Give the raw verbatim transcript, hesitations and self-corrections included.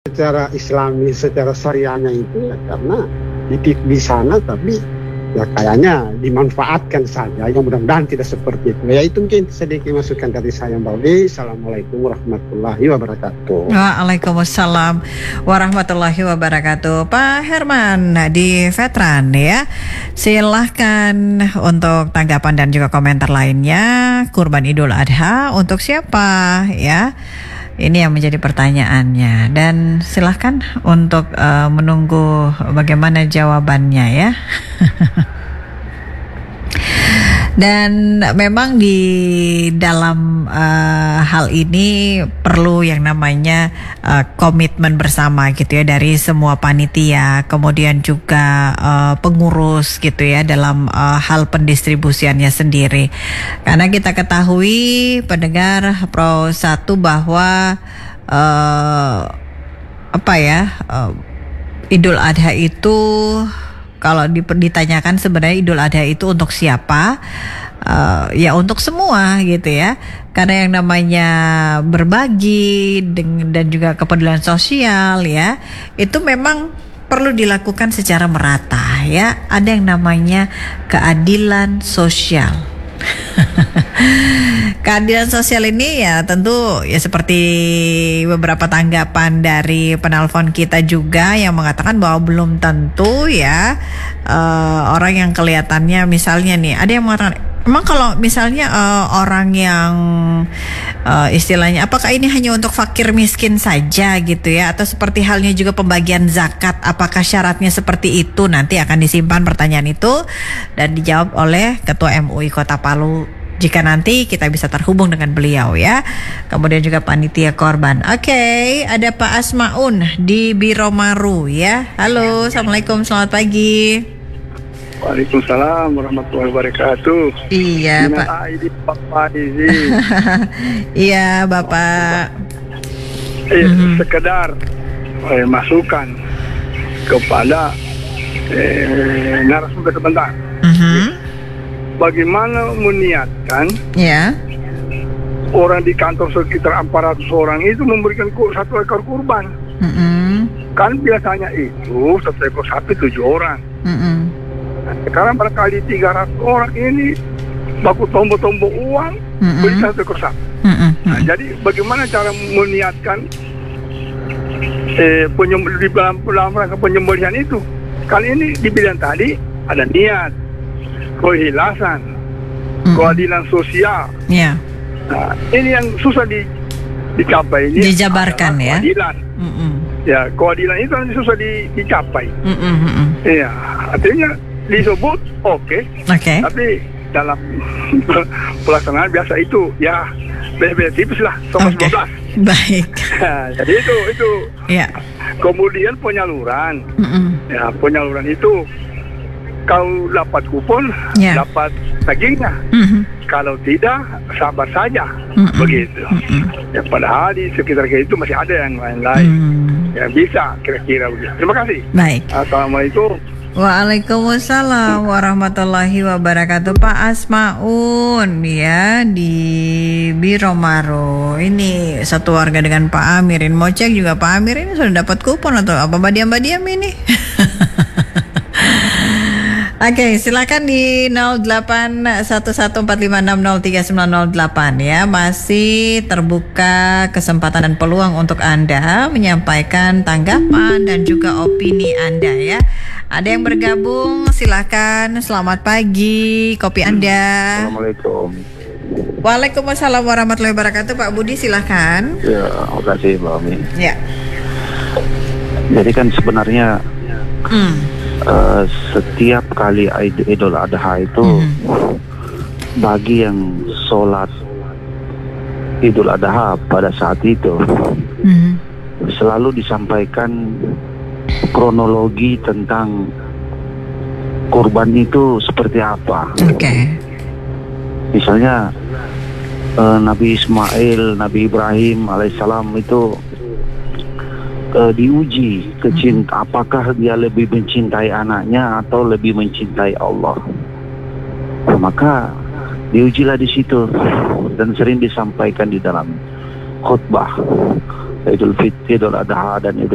secara Islami, secara syariahnya itu ya karena di, di sana, tapi ya kayaknya dimanfaatkan saja. Yang mudah-mudahan tidak seperti itu. Ya itu mungkin sedikit masukan dari saya, Mbak Uli. Assalamualaikum warahmatullahi wabarakatuh. Waalaikumsalam warahmatullahi wabarakatuh. Pak Herman di Veteran ya, silahkan untuk tanggapan dan juga komentar lainnya. Kurban Idul Adha untuk siapa ya? Ini yang menjadi pertanyaannya, dan silahkan untuk uh, menunggu bagaimana jawabannya ya. Dan memang di dalam uh, hal ini perlu yang namanya uh, komitmen bersama gitu ya dari semua panitia, kemudian juga uh, pengurus gitu ya dalam uh, hal pendistribusiannya sendiri. Karena kita ketahui pendengar Pro satu bahwa uh, apa ya uh, Idul Adha itu, kalau ditanyakan sebenarnya Idul Adha itu untuk siapa? Uh, ya untuk semua gitu ya. Karena yang namanya berbagi dan juga kepedulian sosial ya, itu memang perlu dilakukan secara merata ya. Ada yang namanya keadilan sosial. Keadilan sosial ini ya tentu ya seperti beberapa tanggapan dari penelpon kita juga yang mengatakan bahwa belum tentu ya uh, orang yang kelihatannya misalnya nih ada yang mengatakan emang kalau misalnya uh, orang yang uh, istilahnya apakah ini hanya untuk fakir miskin saja gitu ya, atau seperti halnya juga pembagian zakat, apakah syaratnya seperti itu? Nanti akan disimpan pertanyaan itu dan dijawab oleh Ketua M U I Kota Palu jika nanti kita bisa terhubung dengan beliau ya. Kemudian juga panitia korban. Oke, okay, ada Pak Asmaun di Biromaru ya. Halo, assalamualaikum, selamat pagi. Waalaikumsalam warahmatullahi wabarakatuh. Iya Pak. Bapak Izi. Iya Bapak. Eh, mm-hmm. Sekedar eh, masukan kepada eh, narasumber sebentar. Mm-hmm. Bagaimana meniatkan ya orang di kantor sekitar empat ratus orang itu memberikan satu ekor kurban. Mm-hmm. Kan biasanya itu satu ekor sapi tujuh orang. Mm-hmm. Nah, sekarang barangkali tiga ratus orang ini baku tombol-tombol uang, mm-hmm. beli satu ekor sapi. Mm-hmm. Nah, jadi bagaimana cara meniatkan eh, penyembel, di dalam, dalam rangka penyembelihan itu? Kali ini dibilang tadi ada niat, kehilasan, mm-hmm. keadilan sosial. Yeah. Nah, ini yang susah di, dicapai. Ini dijabarkan ya. Keadilan. Mm-hmm. Ya, keadilan itu yang susah di, dicapai. Mm-hmm. Ya, artinya disebut oke, okay, okay. tapi dalam pelaksanaan biasa itu ya beda-beda tipis lah, sama okay. sembilan belas. Baik. Nah, jadi itu itu. Yeah. Kemudian penyaluran. Mm-hmm. Ya, penyaluran itu kalau dapat kupon, yeah. dapat dagingnya. Mm-hmm. Kalau tidak, sabar saja. Mm-hmm. Begitu. Mm-hmm. Ya, padahal di sekitar itu masih ada yang lain-lain. Mm-hmm. Ya, bisa kira-kira begitu. Terima kasih. Baik. Assalamualaikum. Waalaikumsalam warahmatullahi wabarakatuh. Pak Asmaun ya di Biromaru. Ini satu warga dengan Pak Amirin. Mau cek juga Pak Amir ini sudah dapat kupon atau apa badiam-badiam ini? Oke, okay, silakan di nol delapan satu satu empat lima enam nol tiga sembilan nol delapan ya. Masih terbuka kesempatan dan peluang untuk Anda menyampaikan tanggapan dan juga opini Anda ya. Ada yang bergabung, silakan. Selamat pagi, kopi Anda. Assalamualaikum. Waalaikumsalam warahmatullahi wabarakatuh. Pak Budi silakan. Ya, terima kasih Mbak Ami. Ya. Jadi kan sebenarnya mm. uh, setiap kali Idul Adha itu mm. bagi yang sholat Idul Adha pada saat itu mm. selalu disampaikan kronologi tentang kurban itu seperti apa. Oke. Okay. Misalnya uh, Nabi Ismail, Nabi Ibrahim alaihissalam itu uh, diuji kecinta, apakah dia lebih mencintai anaknya atau lebih mencintai Allah. Nah, maka diujilah di situ dan sering disampaikan di dalam khutbah Idul Fitri, Idul Adha dan Idul